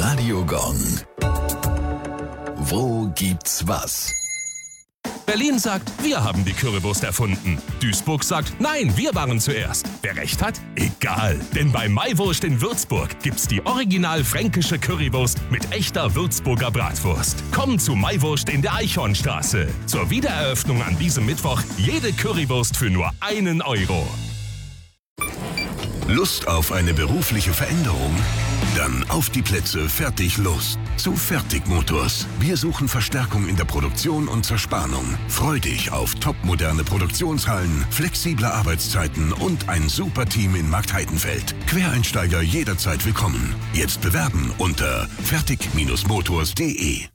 Radio Gong. Wo gibt's was? Berlin sagt, wir haben die Currywurst erfunden. Duisburg sagt, nein, wir waren zuerst. Wer recht hat? Egal. Denn bei Maiwurst in Würzburg gibt's die original fränkische Currywurst mit echter Würzburger Bratwurst. Komm zu Maiwurst in der Eichhornstraße. Zur Wiedereröffnung an diesem Mittwoch jede Currywurst für nur 1 Euro. Lust auf eine berufliche Veränderung? Dann auf die Plätze, fertig, los. Zu Fertig Motors. Wir suchen Verstärkung in der Produktion und Zerspannung. Freu dich auf topmoderne Produktionshallen, flexible Arbeitszeiten und ein super Team in Marktheidenfeld. Quereinsteiger jederzeit willkommen. Jetzt bewerben unter fertig-motors.de.